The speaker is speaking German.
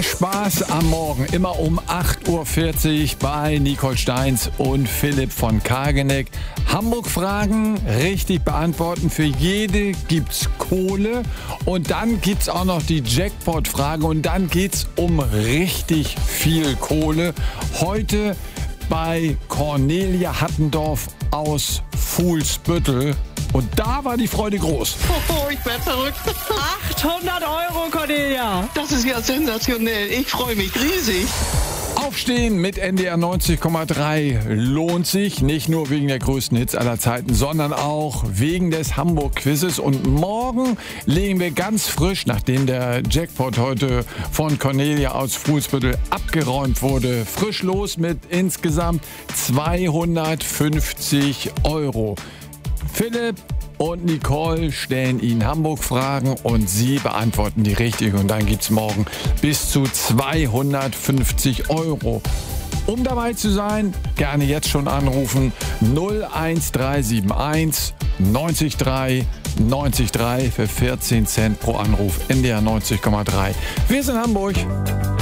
Der Spaß am Morgen, immer um 8.40 Uhr bei Nicole Steins und Philipp von Kageneck. Hamburg-Fragen richtig beantworten. Für jede gibt's Kohle. Und dann gibt's auch noch die Jackpot-Frage. Und dann geht's um richtig viel Kohle. Heute bei Cornelia Hattendorf aus Fuhlsbüttel. Und da war die Freude groß. Oh, ich werde verrückt. 800 Euro, Cornelia. Das ist ja sensationell. Ich freue mich riesig. Aufstehen mit NDR 90,3 lohnt sich. Nicht nur wegen der größten Hits aller Zeiten, sondern auch wegen des Hamburg-Quizzes. Und morgen legen wir ganz frisch, nachdem der Jackpot heute von Cornelia aus Fuhlsbüttel abgeräumt wurde, frisch los mit insgesamt 250 Euro. Philipp und Nicole stellen Ihnen Hamburg-Fragen und Sie beantworten die richtig. Und dann gibt es morgen bis zu 250 Euro. Um dabei zu sein, gerne jetzt schon anrufen. 01371 90 3 90 3 für 14 Cent pro Anruf. NDR 90,3. Wir sind Hamburg.